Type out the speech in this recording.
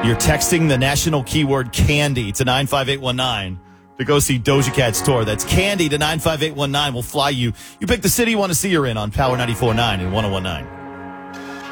You're texting the national keyword candy to 95819 to go see Doja Cat's tour. That's candy to 95819. We'll fly you. You pick the city you want to see her in on Power 94.9 and 101.9.